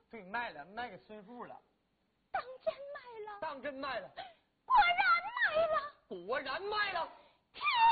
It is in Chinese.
对，卖了，卖给孙富了。 当真卖了？ 当真卖了。 果然卖了。 果然卖了。 天